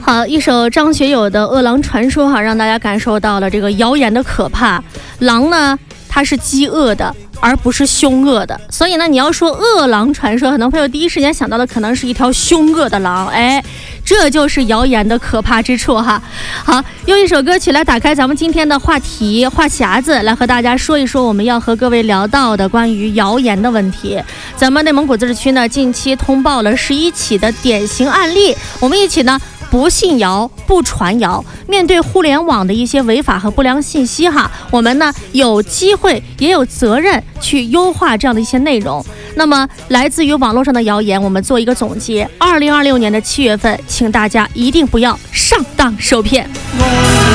好，一首张学友的《饿狼传说》哈，让大家感受到了这个谣言的可怕。狼呢，它是饥饿的，而不是凶恶的。所以呢，你要说饿狼传说，很多朋友第一时间想到的可能是一条凶恶的狼，哎，这就是谣言的可怕之处哈。好，用一首歌曲来打开咱们今天的话题话匣子，来和大家说一说我们要和各位聊到的关于谣言的问题。咱们内蒙古自治区呢，近期通报了11起的典型案例，我们一起呢不信谣不传谣。面对互联网的一些违法和不良信息哈，我们呢有机会也有责任去优化这样的一些内容。那么来自于网络上的谣言，我们做一个总结。2026年的7月份，请大家一定不要上当受骗。